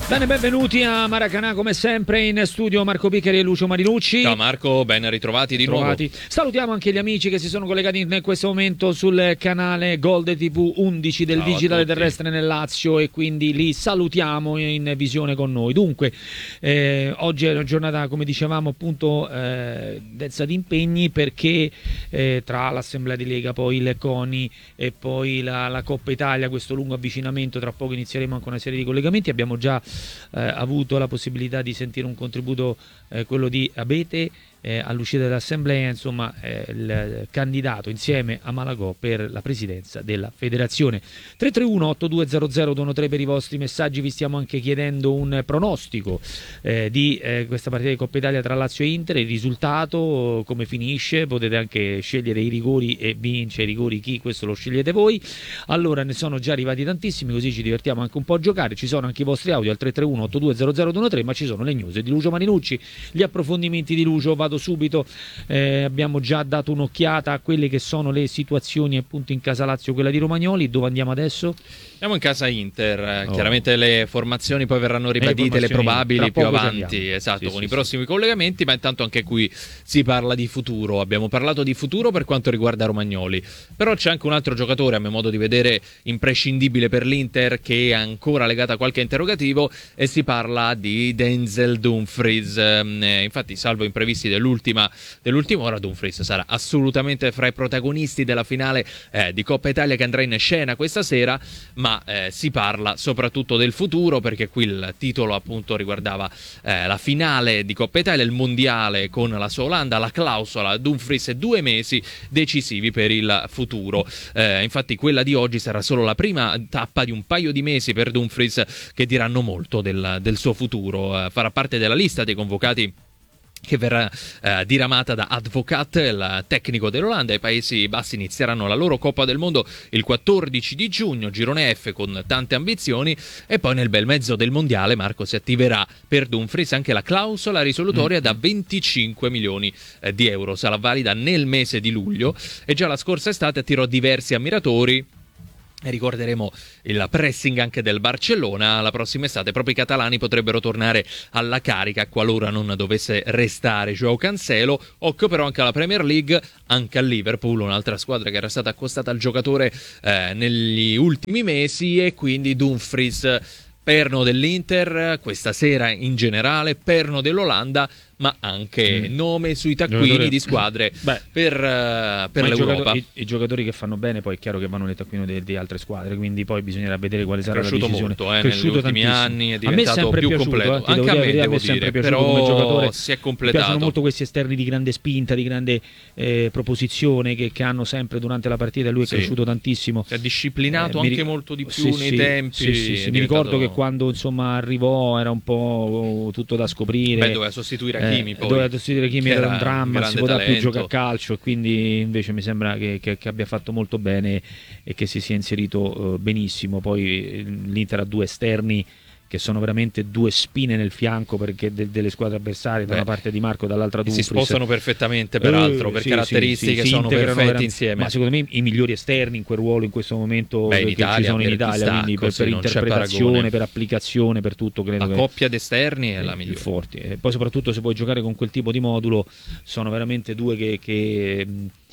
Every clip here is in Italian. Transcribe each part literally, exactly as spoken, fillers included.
Bene, benvenuti a Maracanà, come sempre in studio Marco Piccheri e Lucio Marinucci. Ciao Marco, ben ritrovati di Trovati. nuovo. Salutiamo anche gli amici che si sono collegati in questo momento sul canale Gold tivù undici del Ciao Vigilare Terrestre nel Lazio, e quindi li salutiamo in visione con noi. Dunque, eh, oggi è una giornata, come dicevamo, appunto eh, densa di impegni, perché eh, tra l'Assemblea di Lega, poi il CONI e poi la, la Coppa Italia, questo lungo avvicinamento, tra poco inizieremo anche una serie di collegamenti. Abbiamo già Eh, avuto la possibilità di sentire un contributo, eh, quello di Abete, eh, all'uscita dell'assemblea, insomma, eh, il candidato insieme a Malagò per la presidenza della federazione. Tre tre uno otto due zero zero due uno tre per i vostri messaggi. Vi stiamo anche chiedendo un pronostico eh, di eh, questa partita di Coppa Italia tra Lazio e Inter, il risultato, come finisce. Potete anche scegliere i rigori e vince i rigori chi, questo lo scegliete voi. Allora, ne sono già arrivati tantissimi, così ci divertiamo anche un po' a giocare. Ci sono anche i vostri audio al tre tre uno otto due zero zero due uno tre, ma ci sono le news di Lucio Marinucci, gli approfondimenti di Lucio. Vado subito, eh, abbiamo già dato un'occhiata a quelle che sono le situazioni appunto in casa Lazio, quella di Romagnoli. Dove andiamo adesso? Siamo in casa Inter, oh. Chiaramente le formazioni poi verranno ribadite, le, le probabili più avanti, esatto, sì, con sì, i prossimi sì. collegamenti, ma intanto anche qui si parla di futuro. Abbiamo parlato di futuro per quanto riguarda Romagnoli, però c'è anche un altro giocatore, a mio modo di vedere, imprescindibile per l'Inter, che è ancora legato a qualche interrogativo, e si parla di Denzel Dumfries. Eh, infatti, salvo imprevisti dell'ultima, dell'ultima ora, Dumfries sarà assolutamente fra i protagonisti della finale eh, di Coppa Italia che andrà in scena questa sera, ma eh, si parla soprattutto del futuro, perché qui il titolo appunto riguardava eh, la finale di Coppa Italia, il mondiale con la sua Olanda, la clausola Dumfries, due mesi decisivi per il futuro. Eh, infatti quella di oggi sarà solo la prima tappa di un paio di mesi per Dumfries che diranno molto del, del suo futuro. Eh, farà parte della lista dei convocati che verrà eh, diramata da Advocat, il tecnico dell'Olanda. I Paesi Bassi inizieranno la loro Coppa del Mondo il quattordici di giugno, girone F con tante ambizioni, e poi nel bel mezzo del mondiale, Marco, si attiverà per Dumfries anche la clausola risolutoria mm. da venticinque milioni eh, di euro. Sarà valida nel mese di luglio, e già la scorsa estate attirò diversi ammiratori. E ricorderemo il pressing anche del Barcellona. La prossima estate proprio i catalani potrebbero tornare alla carica qualora non dovesse restare Joao Cancelo. Occhio però anche alla Premier League, anche al Liverpool, un'altra squadra che era stata accostata al giocatore eh, negli ultimi mesi, e quindi Dumfries, perno dell'Inter questa sera in generale, perno dell'Olanda, ma anche mm. nome sui taccuini Giocatore... di squadre Beh, per, uh, per l'Europa. I giocatori, i, I giocatori che fanno bene, poi è chiaro che vanno nei taccuini di, di altre squadre, quindi poi bisognerà vedere quale sarà la decisione. Molto, eh, negli ultimi tantissimo. anni è diventato più piaciuto, completo. Eh, anche a me, devo dire, però come giocatore. Si è completato. Mi piacciono molto questi esterni di grande spinta, di grande eh, proposizione che, che hanno sempre durante la partita. Lui è sì. cresciuto tantissimo. Si è disciplinato eh, anche ric- molto di più sì, nei sì, tempi. Sì, sì, sì. Mi ricordo che quando insomma arrivò era un po' tutto da scoprire. Beh, doveva sostituire Hakimi eh, poi. Doveva sostituire Hakimi, era un dramma, si poteva talento. più giocare a calcio, e quindi invece mi sembra che, che, che abbia fatto molto bene e che si sia inserito uh, benissimo. Poi l'Inter ha due esterni che sono veramente due spine nel fianco, perché de- delle squadre avversarie, da una parte Di Marco, dall'altra Dumfries. Si spostano perfettamente peraltro, eh, per sì, caratteristiche sì, sì, sono perfetti insieme. Ma secondo me i migliori esterni in quel ruolo in questo momento Beh, in che Italia, ci sono in Italia, distacco, quindi per, sì, per interpretazione, per applicazione, per tutto, credo la che coppia d'esterni è la migliore. Forti. E poi soprattutto se puoi giocare con quel tipo di modulo, sono veramente due che, che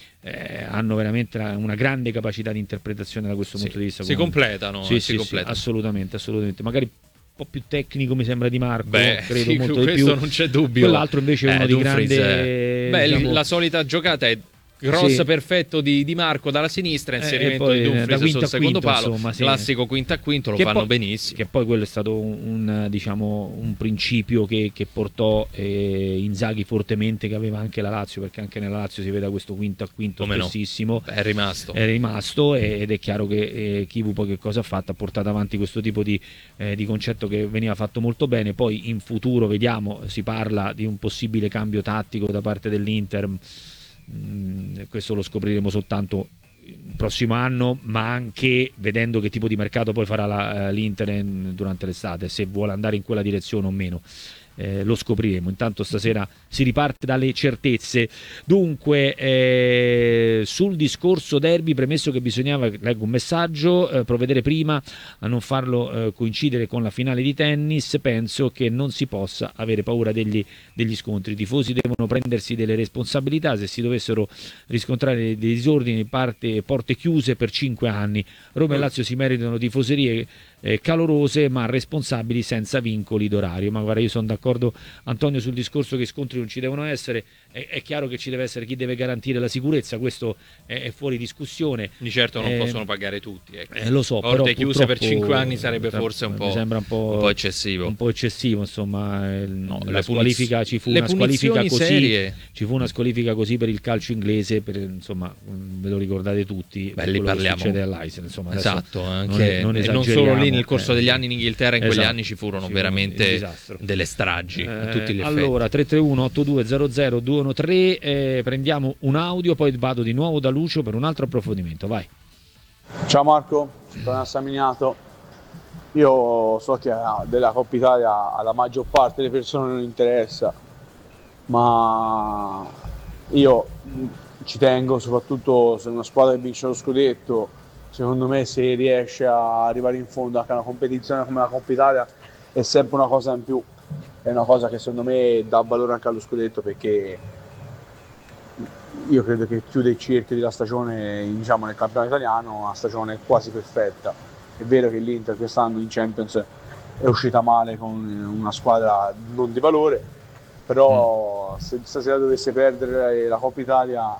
Eh, hanno veramente una grande capacità di interpretazione da questo sì, punto di vista. Si comunque. completano, sì, si sì, completano. Sì, assolutamente, assolutamente. Magari un po' più tecnico, mi sembra, Di Marco. Beh, credo sì, molto questo di più. non c'è dubbio. Quell'altro invece è uno eh, di grande. È... Beh, diciamo... la solita giocata è cross sì. perfetto di Di Marco dalla sinistra, inserimento eh, di Dumfries sul secondo quinto, palo, insomma, sì. classico quinta a quinto, lo che fanno poi, benissimo. Che poi quello è stato un, un diciamo un principio che, che portò eh, Inzaghi fortemente, che aveva anche la Lazio, perché anche nella Lazio si vede questo quinto a quinto spessissimo. No. È rimasto. È rimasto ed è chiaro che eh, Chivu poi che cosa ha fatto? Ha portato avanti questo tipo di, eh, di concetto che veniva fatto molto bene. Poi in futuro vediamo, si parla di un possibile cambio tattico da parte dell'Inter. Questo lo scopriremo soltanto il prossimo anno, ma anche vedendo che tipo di mercato poi farà la, l'Inter durante l'estate, se vuole andare in quella direzione o meno. eh, lo scopriremo. Intanto stasera si riparte dalle certezze. Dunque, eh, sul discorso derby, premesso che bisognava, leggo un messaggio, eh, provvedere prima a non farlo eh, coincidere con la finale di tennis, penso che non si possa avere paura degli, degli scontri. I tifosi devono prendersi delle responsabilità. Se si dovessero riscontrare dei disordini, parte, porte chiuse per cinque anni. Roma e Lazio si meritano tifoserie eh, calorose ma responsabili, senza vincoli d'orario. Ma guarda, io sono d'accordo, Antonio, sul discorso che scontri non ci devono essere. È, è chiaro che ci deve essere chi deve garantire la sicurezza, questo è, è fuori discussione. Di certo non eh, possono pagare tutti, ecco. eh, lo so, porte però chiuse per cinque anni sarebbe forse un po', mi sembra un po', un po' eccessivo un po' eccessivo, insomma. No, la le squalifica, ci fu le una squalifica così serie. ci fu una squalifica così per il calcio inglese, per, insomma, ve lo ricordate tutti. Beh, lì parliamo, che succede all'Aisen, insomma, esatto, anche, non, è, non, e non solo lì, nel corso eh, degli anni in Inghilterra, in esatto, quegli anni ci furono ci veramente delle stragi, eh, a tutti gli effetti. Allora, tre tre uno otto due zero zero due uno tre, eh, prendiamo un audio, poi vado di nuovo da Lucio per un altro approfondimento. Vai. Ciao Marco, sono Assaminiato. Io so che della Coppa Italia alla maggior parte delle persone non interessa, ma io ci tengo, soprattutto se una squadra che vince lo scudetto, secondo me se riesce a arrivare in fondo anche a una competizione come la Coppa Italia è sempre una cosa in più, è una cosa che secondo me dà valore anche allo scudetto, perché io credo che chiude il cerchio della stagione, diciamo, nel campionato italiano, una stagione quasi perfetta. È vero che l'Inter quest'anno in Champions è uscita male con una squadra non di valore, però mm. se stasera dovesse perdere la Coppa Italia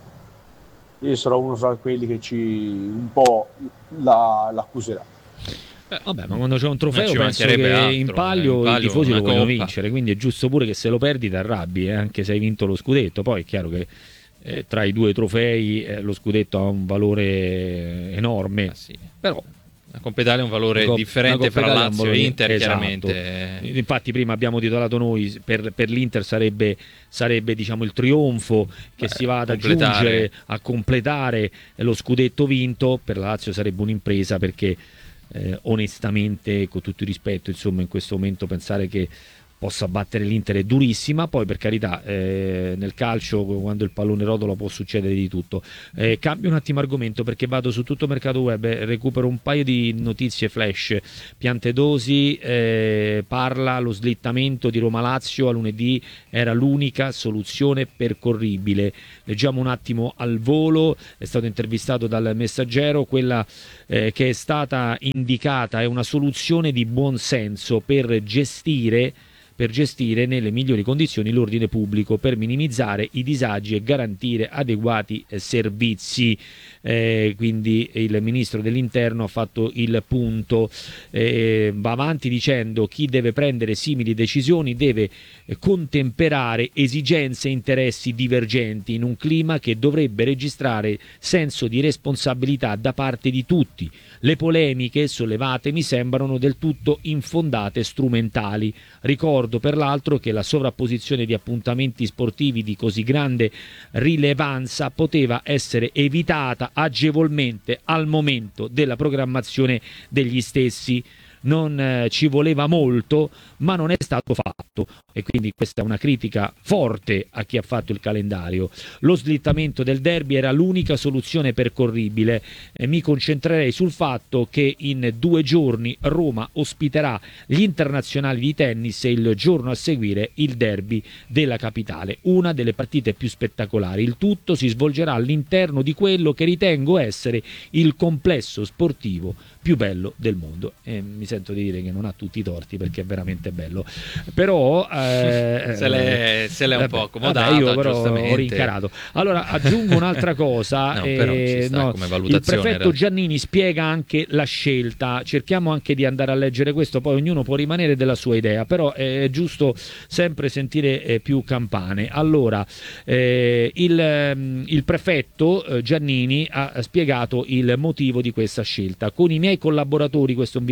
io sarò uno tra quelli che ci un po' la, l'accuserà. Eh, vabbè, ma quando c'è un trofeo penso che altro, in palio, in palio i tifosi lo vogliono coppa. vincere, quindi è giusto pure che se lo perdi ti arrabbi, eh, anche se hai vinto lo scudetto. Poi è chiaro che eh, tra i due trofei eh, lo scudetto ha un valore enorme, ah, sì. però la Coppa Italia è un valore Cop- differente fra Lazio e Inter, esatto. chiaramente. Infatti prima abbiamo titolato noi, per, per l'Inter sarebbe, sarebbe diciamo il trionfo che Beh, si va ad completare. aggiungere a completare lo scudetto vinto. Per la Lazio sarebbe un'impresa, perché eh, onestamente, con tutto il rispetto, insomma, in questo momento pensare che possa battere l'Inter è durissima. Poi per carità, eh, nel calcio quando il pallone rotola può succedere di tutto. Eh, cambio un attimo argomento perché vado su tutto mercato web, eh, recupero un paio di notizie flash. Piantedosi eh, parla, lo slittamento di Roma-Lazio a lunedì era l'unica soluzione percorribile. Leggiamo un attimo al volo, è stato intervistato dal Messaggero. Quella eh, che è stata indicata è una soluzione di buon senso per gestire per gestire nelle migliori condizioni l'ordine pubblico, per minimizzare i disagi e garantire adeguati eh, servizi. Eh, quindi il ministro dell'Interno ha fatto il punto, eh, va avanti dicendo: chi deve prendere simili decisioni deve eh, contemperare esigenze e interessi divergenti in un clima che dovrebbe registrare senso di responsabilità da parte di tutti. Le polemiche sollevate mi sembrano del tutto infondate e strumentali. Ricordo peraltro che la sovrapposizione di appuntamenti sportivi di così grande rilevanza poteva essere evitata agevolmente al momento della programmazione degli stessi. Non eh, ci voleva molto, ma non è stato fatto, e quindi questa è una critica forte a chi ha fatto il calendario. Lo slittamento del derby era l'unica soluzione percorribile. Eh, mi concentrerei sul fatto che in due giorni Roma ospiterà gli internazionali di tennis e il giorno a seguire il derby della capitale, una delle partite più spettacolari. Il tutto si svolgerà all'interno di quello che ritengo essere il complesso sportivo più bello del mondo. E mi sento di dire che non ha tutti i torti, perché è veramente bello, però eh, se l'è, se l'è un vabbè, po' accomodato. Vabbè, io però ho rincarato. Allora aggiungo un'altra cosa. no, eh, però ci sta no, come valutazione, il prefetto Giannini spiega anche la scelta. Cerchiamo anche di andare a leggere questo, poi ognuno può rimanere della sua idea, però è giusto sempre sentire eh, più campane. Allora eh, il, il prefetto eh, Giannini ha spiegato il motivo di questa scelta. Con i miei collaboratori, questo è un virgolettato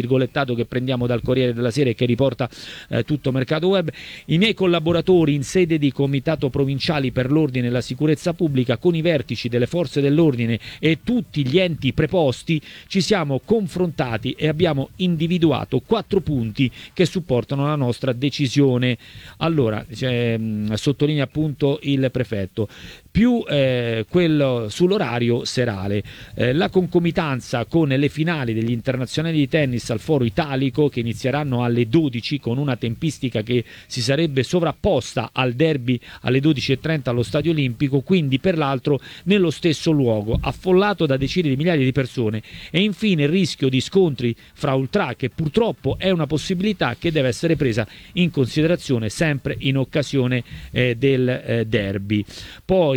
dato che prendiamo dal Corriere della Sera e che riporta eh, tutto Mercato Web. I miei collaboratori in sede di Comitato Provinciali per l'Ordine e la Sicurezza Pubblica, con i vertici delle forze dell'ordine e tutti gli enti preposti, ci siamo confrontati e abbiamo individuato quattro punti che supportano la nostra decisione. Allora, cioè, mh, sottolinea appunto il prefetto, più eh, quello sull'orario serale, eh, la concomitanza con le finali degli internazionali di tennis al Foro Italico che inizieranno alle dodici con una tempistica che si sarebbe sovrapposta al derby alle dodici e trenta allo Stadio Olimpico, quindi per l'altro nello stesso luogo, affollato da decine di migliaia di persone, e infine il rischio di scontri fra ultra, che purtroppo è una possibilità che deve essere presa in considerazione sempre in occasione eh, del eh, derby. Poi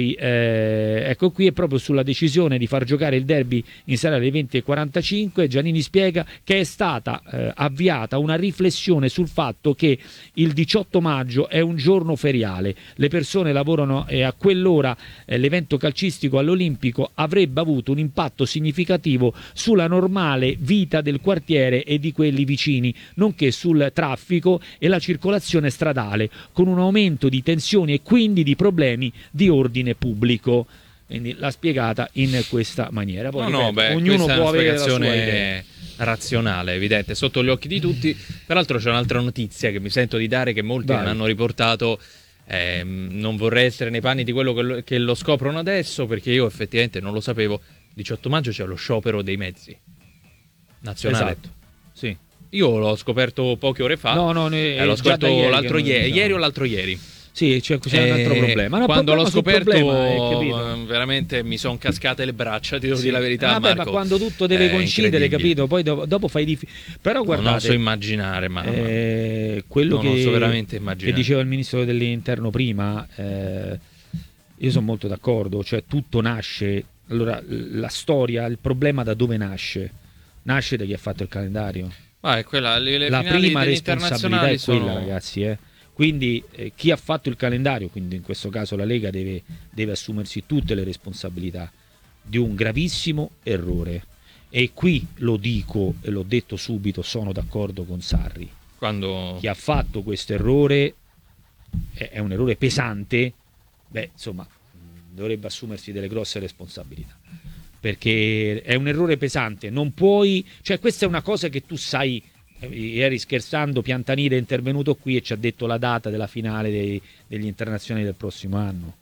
eh, ecco qui è proprio sulla decisione di far giocare il derby in sera alle venti e quarantacinque. Giannini spiega che è stata eh, avviata una riflessione sul fatto che il diciotto maggio è un giorno feriale, le persone lavorano e a quell'ora eh, l'evento calcistico all'Olimpico avrebbe avuto un impatto significativo sulla normale vita del quartiere e di quelli vicini, nonché sul traffico e la circolazione stradale, con un aumento di tensioni e quindi di problemi di ordine pubblico. Quindi l'ha spiegata in questa maniera. Poi, no, ripeto, no, beh, ognuno può avere la sua spiegazione idea razionale, evidente, sotto gli occhi di tutti. Peraltro c'è un'altra notizia che mi sento di dare, che molti non hanno riportato. Eh, non vorrei essere nei panni di quello che lo, che lo scoprono adesso, perché io effettivamente non lo sapevo. diciotto maggio c'è lo sciopero dei mezzi nazionale. Esatto. Sì. Io l'ho scoperto poche ore fa. No, no, ne, eh, l'ho scoperto ieri l'altro ieri, diciamo. ieri o l'altro ieri. Sì, c'è, c'è eh, un altro problema. No, quando problema l'ho scoperto problema, veramente mi sono cascate le braccia, ti devo sì. dire la verità. Ah, beh, Marco, ma quando tutto deve coincidere, capito? Poi dopo, dopo fai di... Però guardate, non so immaginare, ma eh, quello non che, so veramente immaginare. che diceva il ministro dell'interno prima, eh, io sono molto d'accordo, cioè tutto nasce, allora la storia, il problema da dove nasce? Nasce da chi ha fatto il calendario. Ah, è quella, le, le la prima responsabilità è sono... quella, ragazzi, eh. Quindi eh, chi ha fatto il calendario, quindi in questo caso la Lega, deve, deve assumersi tutte le responsabilità di un gravissimo errore. E qui lo dico e l'ho detto subito, sono d'accordo con Sarri. Quando... Chi ha fatto questo errore è, è un errore pesante, beh, insomma, dovrebbe assumersi delle grosse responsabilità. Perché è un errore pesante, non puoi... Cioè questa è una cosa che tu sai... Ieri scherzando Piantanida è intervenuto qui e ci ha detto la data della finale dei, degli internazionali del prossimo anno.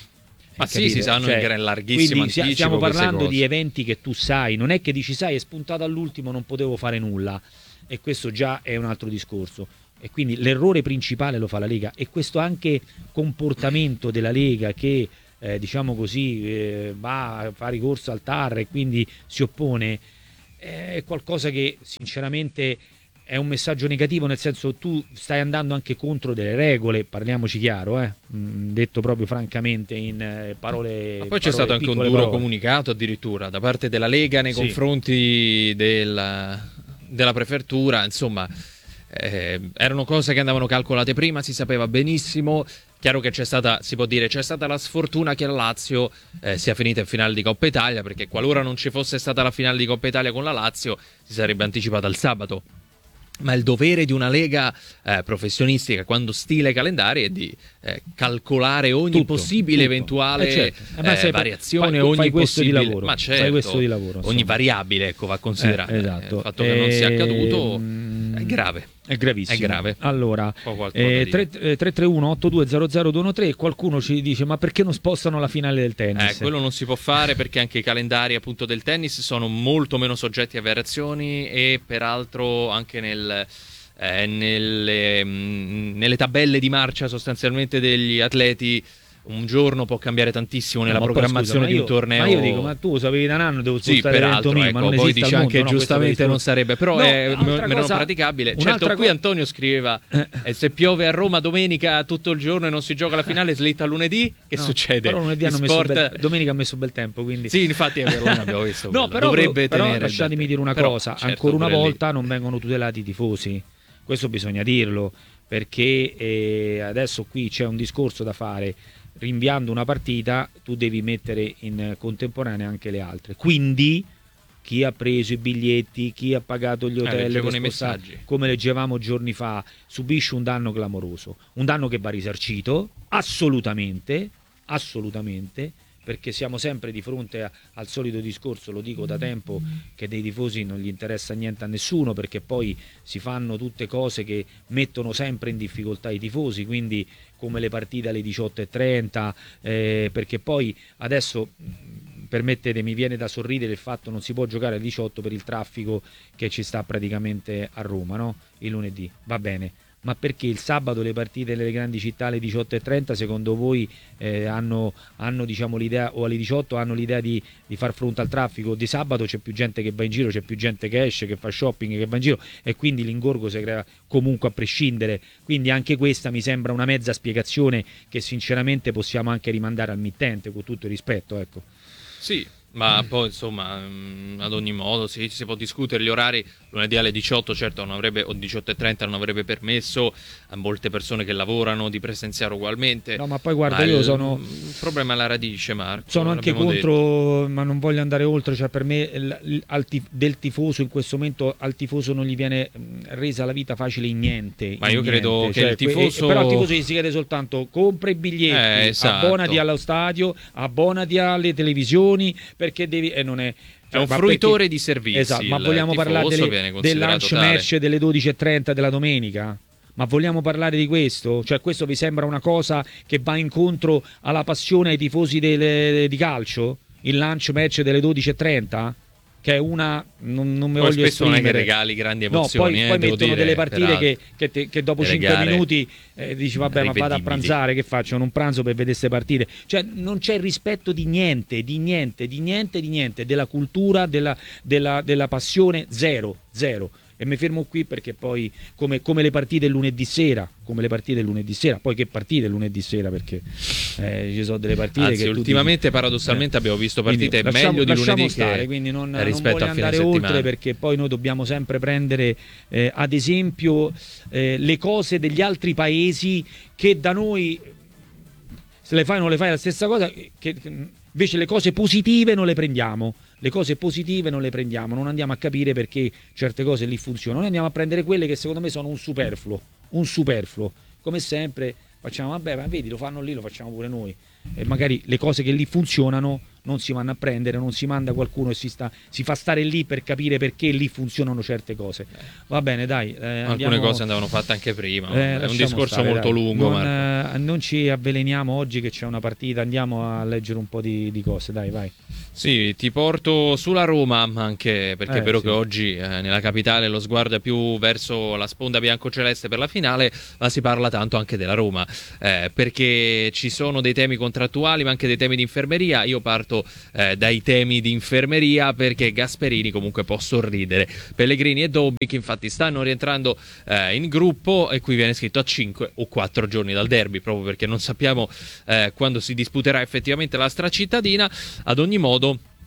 Ma eh, sì, capite? si sanno Cioè, in larghissimo anticipo. Stiamo parlando di eventi che tu sai, non è che dici sai è spuntato all'ultimo, non potevo fare nulla, e questo già è un altro discorso. E quindi l'errore principale lo fa la Lega, e questo anche comportamento della Lega che eh, diciamo così eh, va a fare ricorso al T A R e quindi si oppone, è qualcosa che sinceramente è un messaggio negativo, nel senso tu stai andando anche contro delle regole, parliamoci chiaro, eh? mm, detto proprio francamente in eh, parole. Ma poi parole, c'è stato anche un duro parole. comunicato addirittura da parte della Lega nei sì. confronti del, della prefettura, insomma eh, erano cose che andavano calcolate prima, si sapeva benissimo. Chiaro che c'è stata, si può dire, c'è stata la sfortuna che la Lazio eh, sia finita in finale di Coppa Italia, perché qualora non ci fosse stata la finale di Coppa Italia con la Lazio si sarebbe anticipata al sabato. Ma il dovere di una Lega eh, professionistica, quando stila i calendari, è di eh, calcolare ogni tutto, possibile tutto. eh, certo. eh, eh, variazione, fai, ogni fai questo possibile, di lavoro, ma certo, fai questo di lavoro, ogni variabile, ecco, va considerata. Eh, esatto. Il fatto che non sia accaduto ehm... è grave. È gravissimo. È grave. Allora, eh, tre tre uno otto due zero zero due uno tre, qualcuno ci dice ma perché non spostano la finale del tennis? Eh, quello non si può fare perché anche i calendari appunto del tennis sono molto meno soggetti a variazioni, e peraltro anche nel... Eh, nelle, mh, nelle tabelle di marcia sostanzialmente degli atleti un giorno può cambiare tantissimo nella no, programmazione scusa, di un io, torneo. Ma io dico, ma tu sapevi da un anno devo sì, peraltro, mio, ecco, ma non poi dice al anche mondo, no? giustamente non sarebbe, però no, è meno cosa, praticabile. Certo, qui Antonio scriveva eh. Eh, se piove a Roma domenica tutto il giorno e non si gioca la finale, slitta lunedì, che no, succede? Però lunedì hanno messo bel, domenica ha messo bel tempo, quindi sì, infatti è vero, non abbiamo visto. No, però, dovrebbe però tenere lasciatemi dire una però, cosa, certo, ancora una volta lì. non vengono tutelati i tifosi, questo bisogna dirlo, perché eh, adesso qui c'è un discorso da fare. Rinviando una partita tu devi mettere in contemporanea anche le altre, quindi chi ha preso i biglietti, chi ha pagato gli hotel, eh, per nei spostare, messaggi. come leggevamo giorni fa, subisce un danno clamoroso, un danno che va risarcito assolutamente, assolutamente, perché siamo sempre di fronte a, al solito discorso, lo dico da tempo, che dei tifosi non gli interessa niente a nessuno, perché poi si fanno tutte cose che mettono sempre in difficoltà i tifosi, quindi come le partite alle diciotto e trenta, eh, perché poi adesso, permettetemi, viene da sorridere il fatto non si può giocare alle diciotto per il traffico che ci sta praticamente a Roma, no? Il lunedì, va bene. Ma perché il sabato le partite nelle grandi città alle diciotto e trenta secondo voi eh, hanno, hanno diciamo l'idea, o alle diciotto hanno l'idea di, di far fronte al traffico? Di sabato c'è più gente che va in giro, c'è più gente che esce, che fa shopping, che va in giro, e quindi l'ingorgo si crea comunque a prescindere. Quindi anche questa mi sembra una mezza spiegazione che sinceramente possiamo anche rimandare al mittente, con tutto il rispetto, ecco. Sì, ma poi insomma, ad ogni modo sì, si può discutere gli orari. Lunedì alle diciotto certo non avrebbe, o diciotto e trenta non avrebbe permesso a molte persone che lavorano di presenziare ugualmente. No, ma poi guarda, ma io il, sono il problema è la radice, Marco. Sono anche contro, detto. Ma non voglio andare oltre, cioè per me il, il, al tif, del tifoso in questo momento al tifoso non gli viene resa la vita facile in niente. Ma in io niente. credo che cioè, il tifoso que, però al tifoso gli si chiede soltanto compra i biglietti, eh, esatto. abbonati allo stadio, abbonati alle televisioni, perché devi e non è È un fruitore perché, di servizi. Esatto, ma vogliamo parlare delle, del lunch tale. match delle dodici e trenta della domenica? Ma vogliamo parlare di questo? Cioè questo vi sembra una cosa che va incontro alla passione ai tifosi delle, di calcio? Il lunch match delle dodici e trenta? Che è una... non, non mi poi voglio spesso non è che esprimere. regali grandi emozioni. No, poi, eh, poi devo mettono dire, delle partite che, che, te, che dopo cinque minuti eh, dici vabbè, ma vado a pranzare, che faccio? Non pranzo per vedere queste partite. Cioè non c'è rispetto di niente, di niente, di niente, di niente, della cultura, della, della, della passione, zero, zero. E mi fermo qui perché poi come, come le partite il lunedì sera, come le partite il lunedì sera, poi che partite il lunedì sera, perché eh, ci sono delle partite Anzi, che ultimamente dici, paradossalmente eh, abbiamo visto partite quindi, lasciamo, meglio di lunedì stare, che quindi non, non rispetto voglio a fine andare settimana. oltre, perché poi noi dobbiamo sempre prendere eh, ad esempio eh, le cose degli altri paesi, che da noi se le fai o non le fai è la stessa cosa, che, che invece le cose positive non le prendiamo. Le cose positive non le prendiamo, non andiamo a capire perché certe cose lì funzionano. Noi andiamo a prendere quelle che secondo me sono un superfluo, un superfluo. Come sempre facciamo, vabbè, ma vedi, lo fanno lì, lo facciamo pure noi. E magari le cose che lì funzionano non si vanno a prendere, non si manda qualcuno e si, sta, si fa stare lì per capire perché lì funzionano certe cose. Va bene, dai. Eh, andiamo, alcune cose andavano fatte anche prima, eh, è un discorso stare, molto dai. lungo. Non, eh, non ci avveleniamo oggi che c'è una partita, andiamo a leggere un po' di, di cose, dai, vai. Sì, ti porto sulla Roma, anche perché eh, è vero sì. che oggi eh, nella capitale lo sguardo è più verso la sponda biancoceleste per la finale, ma si parla tanto anche della Roma, eh, perché ci sono dei temi contrattuali ma anche dei temi di infermeria. Io parto eh, dai temi di infermeria, perché Gasperini comunque può sorridere. Pellegrini e Dobbik infatti stanno rientrando eh, in gruppo, e qui viene scritto a cinque o quattro giorni dal derby, proprio perché non sappiamo eh, quando si disputerà effettivamente la stracittadina. Ad ogni modo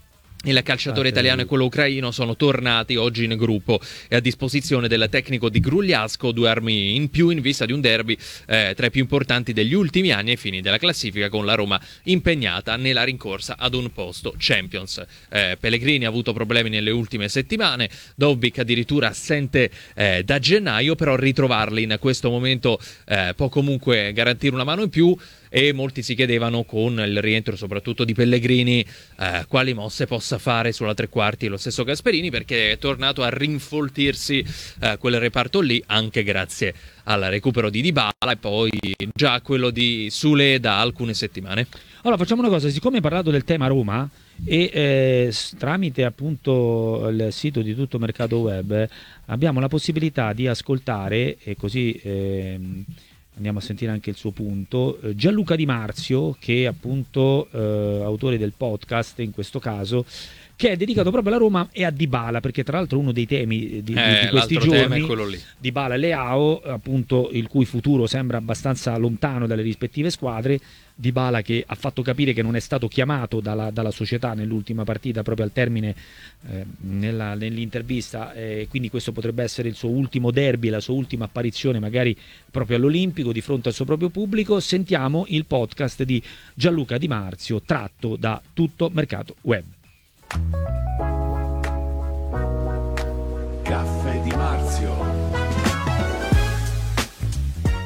il calciatore ah, italiano e quello ucraino sono tornati oggi in gruppo e a disposizione del tecnico di Grugliasco due armi in più in vista di un derby eh, tra i più importanti degli ultimi anni ai fini della classifica, con la Roma impegnata nella rincorsa ad un posto Champions. Eh, Pellegrini ha avuto problemi nelle ultime settimane, Dobbik addirittura assente eh, da gennaio, però ritrovarli in questo momento eh, può comunque garantire una mano in più. E molti si chiedevano, con il rientro soprattutto di Pellegrini, eh, quali mosse possa fare sulla tre quarti lo stesso Gasperini, perché è tornato a rinfoltirsi eh, quel reparto lì, anche grazie al recupero di Dybala e poi già quello di Sule da alcune settimane. Allora facciamo una cosa, siccome hai parlato del tema Roma e eh, tramite appunto il sito di Tutto Mercato Web eh, abbiamo la possibilità di ascoltare, e così eh, andiamo a sentire anche il suo punto, Gianluca Di Marzio, che è appunto eh, autore del podcast in questo caso, che è dedicato proprio alla Roma e a Dybala, perché tra l'altro uno dei temi di, eh, di questi giorni, lì. Dybala e Leao, appunto, il cui futuro sembra abbastanza lontano dalle rispettive squadre. Dybala che ha fatto capire che non è stato chiamato dalla, dalla società nell'ultima partita, proprio al termine eh, nella, nell'intervista, eh, quindi questo potrebbe essere il suo ultimo derby, la sua ultima apparizione magari proprio all'Olimpico di fronte al suo proprio pubblico. Sentiamo il podcast di Gianluca Di Marzio tratto da Tutto Mercato Web.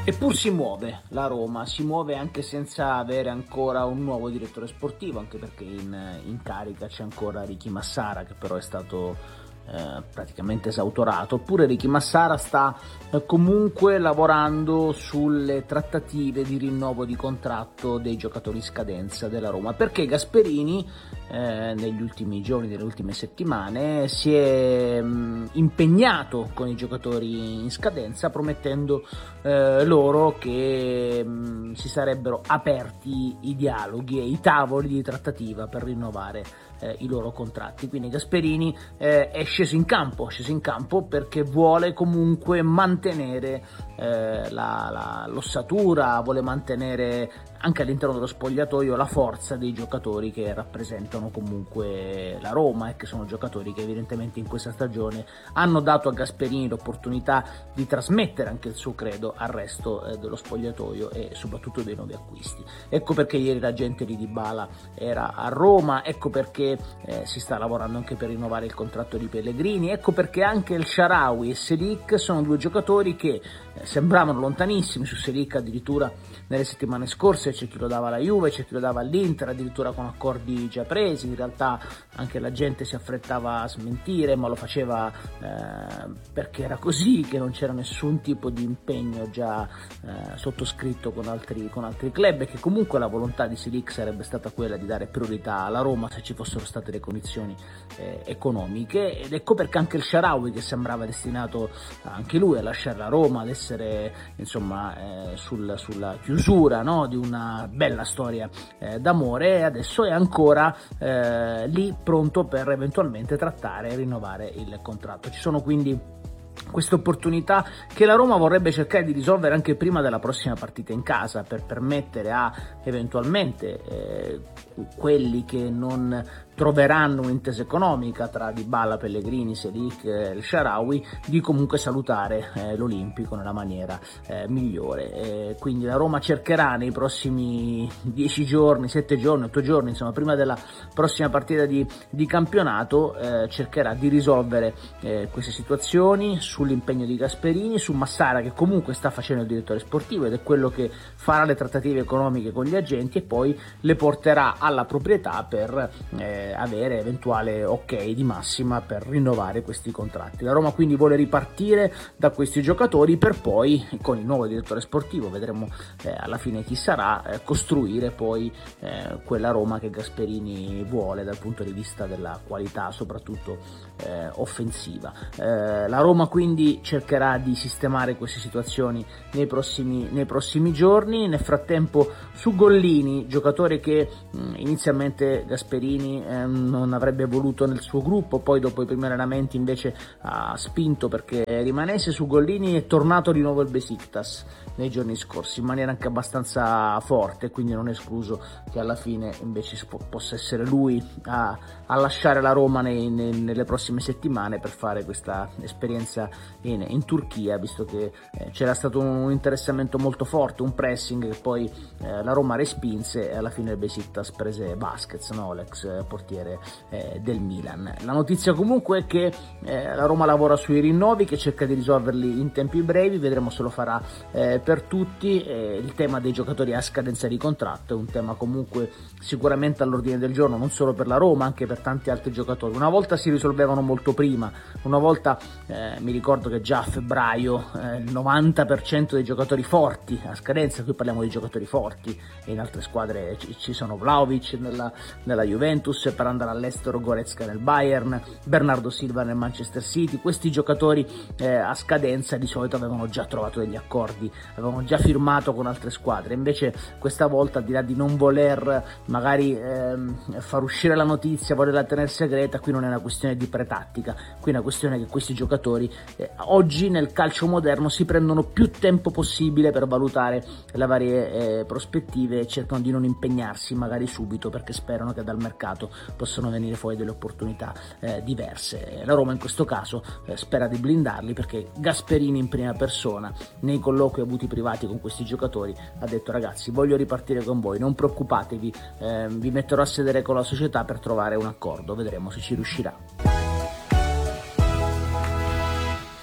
Eppur si muove la Roma, si muove anche senza avere ancora un nuovo direttore sportivo, anche perché in, in carica c'è ancora Ricky Massara, che però è stato eh, praticamente esautorato. Oppure Ricky Massara sta eh, comunque lavorando sulle trattative di rinnovo di contratto dei giocatori in scadenza della Roma, perché Gasperini eh, negli ultimi giorni, nelle ultime settimane si è mh, impegnato con i giocatori in scadenza, promettendo eh, loro che mh, si sarebbero aperti i dialoghi e i tavoli di trattativa per rinnovare eh, i loro contratti. Quindi Gasperini eh, è sceso in campo, è sceso in campo perché vuole comunque mantenere eh, la, la, l'ossatura, vuole mantenere anche all'interno dello spogliatoio la forza dei giocatori che rappresentano comunque la Roma e che sono giocatori che evidentemente in questa stagione hanno dato a Gasperini l'opportunità di trasmettere anche il suo credo al resto eh, dello spogliatoio e soprattutto dei nuovi acquisti. Ecco perché ieri la gente di Dybala era a Roma, ecco perché eh, si sta lavorando anche per rinnovare il contratto di Pellegrini, ecco perché anche El Shaarawy e Selic sono due giocatori che eh, sembravano lontanissimi. Su Selic addirittura nelle settimane scorse c'è chi lo dava alla Juve, c'è chi lo dava all'Inter, addirittura con accordi già presi. In realtà anche la gente si affrettava a smentire, ma lo faceva eh, perché era così, che non c'era nessun tipo di impegno già eh, sottoscritto con altri, con altri club, e che comunque la volontà di Selic sarebbe stata quella di dare priorità alla Roma se ci fossero state le condizioni eh, economiche. Ed ecco perché anche il Shaarawy, che sembrava destinato anche lui a lasciare la Roma, ad essere insomma eh, sul, sulla chiusura, no, di una bella storia eh, d'amore, adesso è ancora eh, lì pronto per eventualmente trattare e rinnovare il contratto. Ci sono quindi queste opportunità che la Roma vorrebbe cercare di risolvere anche prima della prossima partita in casa, per permettere a eventualmente eh, quelli che non troveranno un'intesa economica tra Dybala, Pellegrini, Selic e El Shaarawy di comunque salutare eh, l'Olimpico nella maniera eh, migliore. E quindi la Roma cercherà nei prossimi dieci giorni, sette giorni, otto giorni, insomma prima della prossima partita di, di campionato, eh, cercherà di risolvere eh, queste situazioni sull'impegno di Gasperini, su Massara, che comunque sta facendo il direttore sportivo ed è quello che farà le trattative economiche con gli agenti e poi le porterà alla proprietà per eh, avere eventuale ok di massima per rinnovare questi contratti. La Roma quindi vuole ripartire da questi giocatori per poi, con il nuovo direttore sportivo, vedremo eh, alla fine chi sarà, eh, costruire poi eh, quella Roma che Gasperini vuole dal punto di vista della qualità soprattutto eh, offensiva. Eh, la Roma quindi cercherà di sistemare queste situazioni nei prossimi, nei prossimi giorni. Nel frattempo su Gollini, giocatore che mh, inizialmente Gasperini eh, non avrebbe voluto nel suo gruppo, poi dopo i primi allenamenti invece ha spinto perché rimanesse. Su Gollini è tornato di nuovo il Besiktas nei giorni scorsi in maniera anche abbastanza forte, quindi non è escluso che alla fine invece possa essere lui a, a lasciare la Roma nei, nei, nelle prossime settimane per fare questa esperienza in, in Turchia, visto che eh, c'era stato un interessamento molto forte, un pressing che poi eh, la Roma respinse e alla fine il Besiktas prese Busquets, no? L'ex eh, portiere eh, del Milan. La notizia comunque è che eh, la Roma lavora sui rinnovi, che cerca di risolverli in tempi brevi, vedremo se lo farà eh, per tutti. Eh, il tema dei giocatori a scadenza di contratto è un tema comunque sicuramente all'ordine del giorno, non solo per la Roma, anche per tanti altri giocatori. Una volta si risolvevano molto prima, una volta eh, mi ricordo che già a febbraio eh, il novanta per cento dei giocatori forti a scadenza, qui parliamo di giocatori forti e in altre squadre ci, ci sono Vlahovic nella, nella Juventus, per andare all'estero Goretzka nel Bayern, Bernardo Silva nel Manchester City. Questi giocatori eh, a scadenza di solito avevano già trovato degli accordi, avevano già firmato con altre squadre. Invece questa volta, al di là di non voler magari ehm, far uscire la notizia, volerla tenere segreta, qui non è una questione di pretattica, qui è una questione che questi giocatori eh, oggi nel calcio moderno si prendono più tempo possibile per valutare le varie eh, prospettive e cercano di non impegnarsi magari subito, perché sperano che dal mercato possano venire fuori delle opportunità eh, diverse. La Roma in questo caso eh, spera di blindarli, perché Gasperini in prima persona nei colloqui avuti privati con questi giocatori ha detto: ragazzi, voglio ripartire con voi, non preoccupatevi, eh, vi metterò a sedere con la società per trovare un accordo, vedremo se ci riuscirà.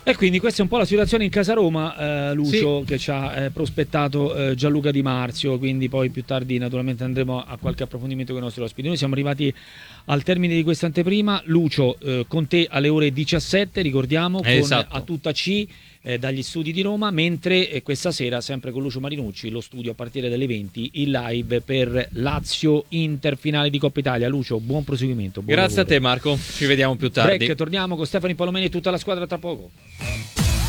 E quindi questa è un po' la situazione in casa Roma, eh, Lucio, sì. che ci ha eh, prospettato eh, Gianluca Di Marzio, quindi poi più tardi naturalmente andremo a qualche approfondimento con i nostri ospiti. Noi siamo arrivati al termine di questa anteprima. Lucio, eh, con te alle ore diciassette, ricordiamo, eh, con esatto. A Tutta C eh, dagli studi di Roma, mentre eh, questa sera, sempre con Lucio Marinucci, lo studio a partire dalle venti, il live per Lazio-Inter finale di Coppa Italia. Lucio, buon proseguimento. Buon Grazie lavoro. a te Marco, ci vediamo più tardi. Break, torniamo con Stefano Palomeni e tutta la squadra tra poco.